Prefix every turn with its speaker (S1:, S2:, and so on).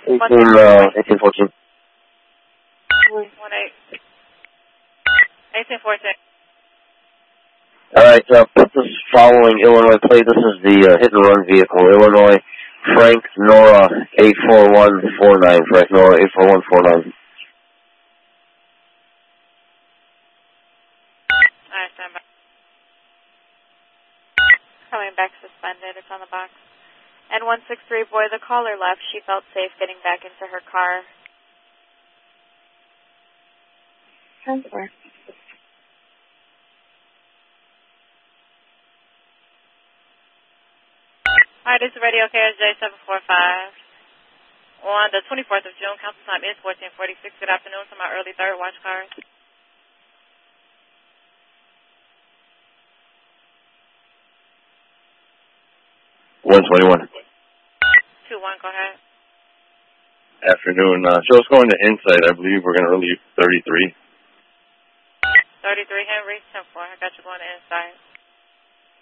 S1: 1814.
S2: 1814.
S1: Alright, put this following Illinois plate. This is the hit and run vehicle. Illinois, Frank Nora 84149. Frank Nora 84149.
S2: Alright, stand by. Coming back suspended. It's on the box. And 163, boy, the caller left. She felt safe getting back into her car.
S3: 10-4.
S2: Alright, this is Radio KSJ 745. On the 24th of June, council time is 1446. Good afternoon to my early third watch cars.
S1: 121.
S2: 2-1, go ahead.
S4: Afternoon. Show's going to Insight. I believe we're going to relieve 33.
S2: 33 Henry, 10-4. I got you going to Insight.